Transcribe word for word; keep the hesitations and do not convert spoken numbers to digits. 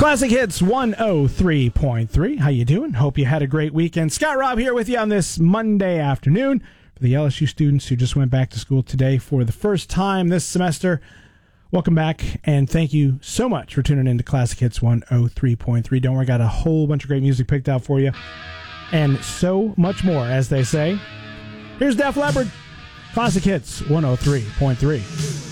Classic Hits one oh three point three. How you doing? Hope you had a great weekend. Scott Robb here with you on this Monday afternoon. For the L S U students who just went back to school today for the first time this semester, welcome back, and thank you so much for tuning in to Classic Hits one oh three point three. Don't worry, got a whole bunch of great music picked out for you, and so much more, as they say. Here's Def Leppard, Classic Hits one oh three point three.